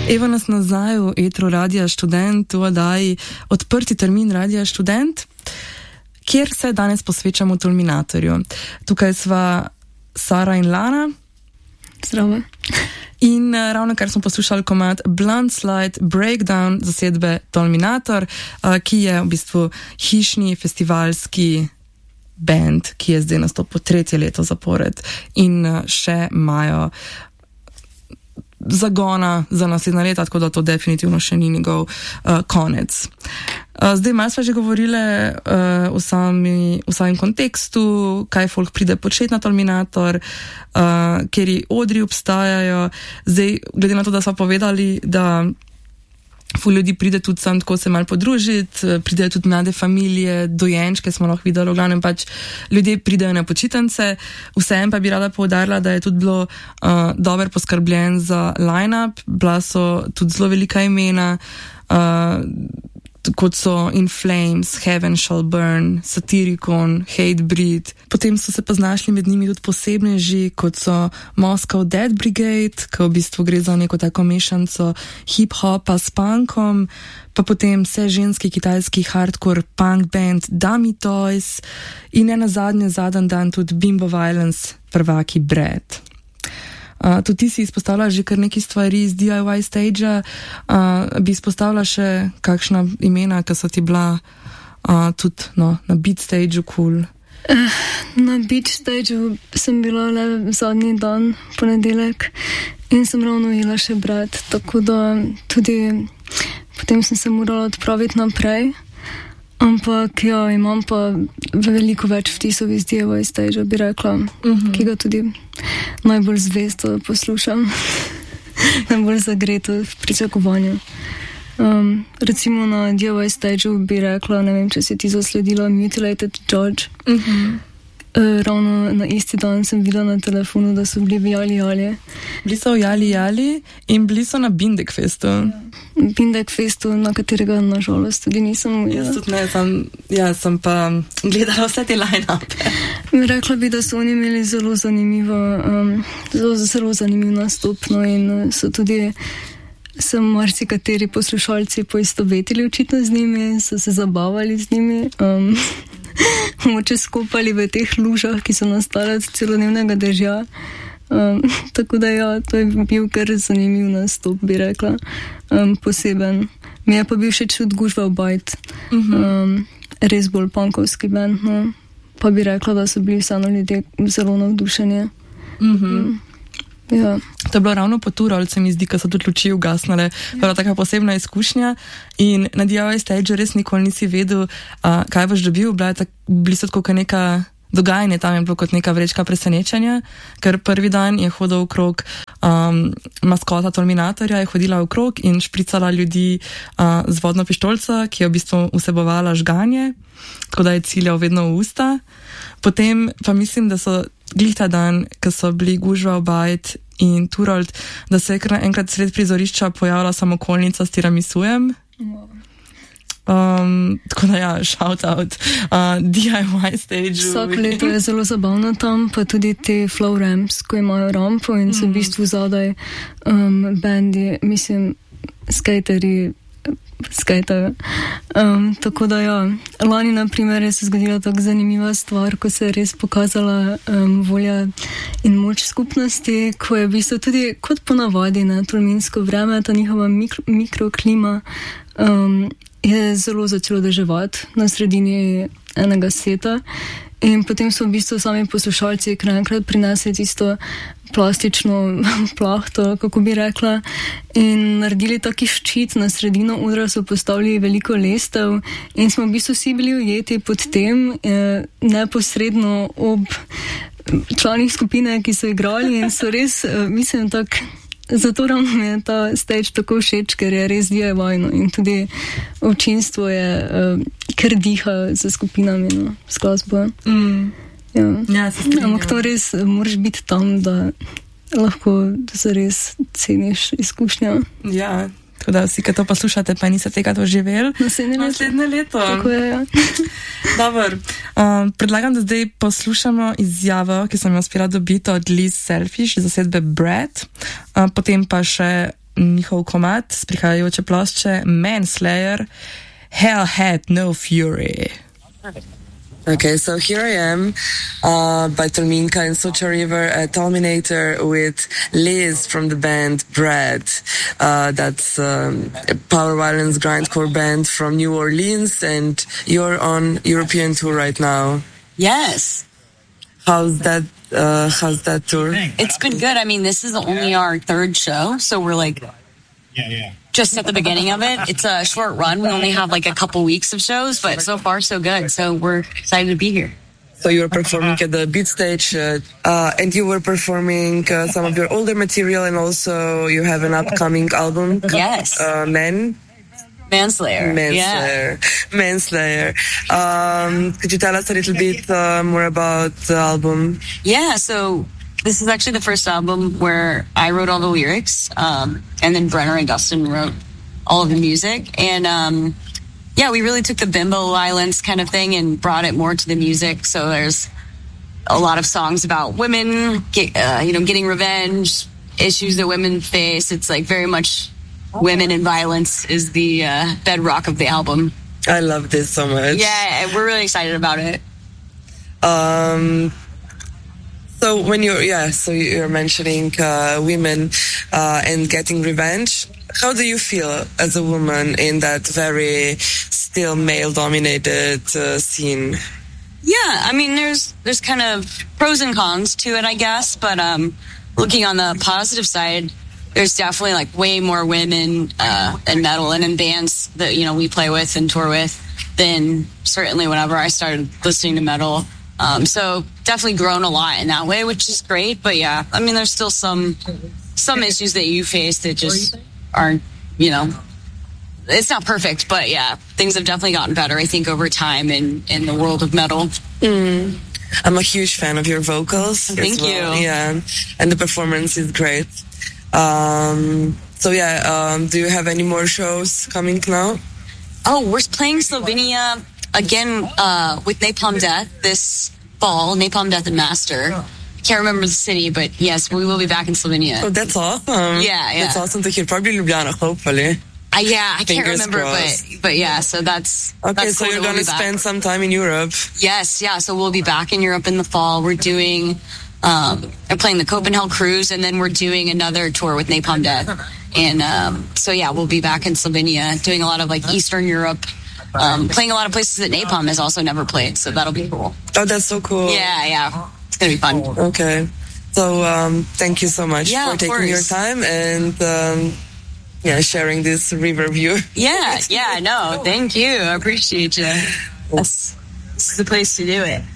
Evo nas nazaj v etru Radia Študent, v oddaji Odprti termin Radia Študent, kjer se danes posvečamo Tolminatorju. Tukaj sva Sara in Lana. Zdravo. In ravno kar smo poslušali komad Blunt Slide Breakdown zasedbe Tolminator, ki je v bistvu hišni festivalski band, ki je zdaj nastopil 3. leto zapored in še imajo zagona za naslednja leta, tako da to definitivno še ni njegov konec. Zdaj malo sva že govorile v samem kontekstu, kaj folk pride početi na Tolminator, kjeri odri obstajajo. Zdaj, glede na to, da sva povedali, da ful ljudi pride tudi sam tako se malo podružiti, pridejo tudi mlade familije, dojenčke smo lahko videli, v glavnem pač ljudje pridejo na počitnice. Vseeno pa bi rada poudarila, da je tudi bilo dobro poskrbljen za line-up, bila so tudi zelo velika imena, kot so In Flames, Heaven Shall Burn, Satyricon, Hatebreed. Potem so se pa znašli med njimi tudi posebneži, kot so Moscow Dead Brigade, ki v bistvu gre za neko tako mešanco hip-hopa s punkom, pa potem vse ženski kitajski hardcore punk band Dummy Toys in nenazadnje zadnji dan tudi Bimbo Violence prvaki Brad. Tudi ti si izpostavila že kar neki stvari iz DIY stage-a, bi izpostavila še kakšna imena, ki so ti bila tudi na beat stage-u cool? Na beat stage-u sem bila le zadnji dan, ponedeljek, in sem ravno jela še Brad, tako da tudi potem sem se morala odpraviti naprej. Ampak ja, imam pa veliko več vtisov iz DIY stage, bi rekla, ki ga tudi najbolj zvesto poslušam, najbolj zagreto v pričakovanju. Recimo na DIY stage bi rekla, ne vem, če si ti zasledila Mutilated Judge. Ravno na isti dan sem videla na telefonu, da so bili v Jali Jali. Bili so v Jali Jali in bili so na Bindek Festu. Bindek Festu, na katerega nažalost tudi nisem. Jaz tudi ne, sem pa gledala vse te line-upe. Rekla bi, da so oni imeli zelo zanimiv nastop, no, in so tudi se marsikateri poslušalci poistovetili očitno z njimi, so se zabavali z njimi. Moče skupali v teh lužah, ki so nastale od celodnevnega dežja. Tako da ja, to je bil kar zanimiv nastop, bi rekla, poseben. Mi je pa bil še čud Gužva Bajt, res bolj punkovski band, no. Pa bi rekla, da so bili vseeno ljudje zelo navdušeni. Ja. To je bilo ravno po Turol, se mi zdi, ko so tudi luči ugasnile. Bila taka posebna izkušnja in na DIY stage res nikoli nisi vedel, kaj boš dobil. Bili so tako neka dogajanje, tam je bilo kot neka vrečka presenečenja, ker prvi dan je hodil okrog maskota Tolminatorja, je hodila okrog in špricala ljudi z vodno pištolco, ki je v bistvu vsebovala žganje, tako da je ciljal vedno v usta. Potem pa mislim, da so glih ta dan, ko so bili Gužva Bajt in Turold, da se je enkrat sred prizorišča pojavila samokolnica s tiramisujem. Tako da ja, shout out DIY stage. Vsako leto je zelo zabavno tam, pa tudi te flow ramps, ko imajo rampo in so v bistvu zadaj bendi, mislim, skateri, tako da ja, lani na primer je se zgodila tako zanimiva stvar, ko se je res pokazala volja in moč skupnosti, ko je v bistvu tudi kot ponavadi na tolminsko vreme, ta njihova mikroklima je zelo začelo deževati na sredini enega seta in potem so v bistvu sami poslušalci naenkrat prinesli tisto plastično plahto, kako bi rekla, in naredili taki ščit na sredino odra, so postavili veliko lestev in smo v bistvu vsi bili ujeti pod tem, neposredno ob članih skupine, ki so igrali in so res, mislim, tako, zato ravno mi je ta stage tako všeč, ker je res DIY-no in tudi občinstvo je kar diha za skupinami, no, s glasbo. Ja, ampak to res moraš biti tam, da lahko zares ceniš izkušnjo. Ja, tako da vsi, ki to poslušate, pa niste tega doživeli. Naslednje leto. Tako je, ja. Dobar, predlagam, da zdaj poslušamo izjavo, ki sem jo uspela dobiti od Liz Selfish iz zasedbe Brad, potem pa še njihov komad z prihajajoče plošče Manslayer, Hell Had No Fury. Okay, so here I am by Tolminka in Socha River at Tolminator with Liz from the band Brad. That's a power violence grindcore band from New Orleans, and you're on European tour right now. Yes. How's that tour? It's been good. I mean, this is only our third show, so we're like just at the beginning of it. It's a short run. We only have like a couple weeks of shows, but so far so good. So we're excited to be here. So you were performing at the Beat Stage, and you were performing some of your older material, and also you have an upcoming album. Yes. Manslayer. Yeah. Manslayer. Could you tell us a little bit more about the album? Yeah, so this is actually the first album where I wrote all the lyrics, and then Brenner and Dustin wrote all of the music. And we really took the bimbo violence kind of thing and brought it more to the music. So there's a lot of songs about women, getting revenge, issues that women face. It's like very much women and violence is the bedrock of the album. I love this so much. Yeah, we're really excited about it. So when you're mentioning women and getting revenge, how do you feel as a woman in that very still male-dominated scene? Yeah, I mean, there's kind of pros and cons to it, I guess. But looking on the positive side, there's definitely like way more women in metal and in bands that we play with and tour with than certainly whenever I started listening to metal. So definitely grown a lot in that way, which is great. But yeah, I mean, there's still some issues that you face that just aren't, it's not perfect. But yeah, things have definitely gotten better, I think, over time in the world of metal. Mm. I'm a huge fan of your vocals. Thank you. Yeah, and the performance is great. Do you have any more shows coming now? Oh, we're playing Slovenia again with Napalm Death this fall. Napalm Death and Master. Can't remember the city, but yes, we will be back in Slovenia. Oh, that's awesome. Yeah. That's awesome to hear. Probably Ljubljana, hopefully. I can't remember, but yeah, so that's okay. That's so cool. You're going to spend some time in Europe. Yes, yeah. So we'll be back in Europe in the fall. We're doing, we're playing the Copenhagen Cruise, and then we're doing another tour with Napalm Death. And we'll be back in Slovenia, doing a lot of like Eastern Europe, playing a lot of places that Napalm has also never played. So that'll be cool. Oh, that's so cool. Yeah. It's gonna be fun. Okay. So thank you so much for taking your time and sharing this river view. Yeah, no, thank you. I appreciate you. This is the place to do it.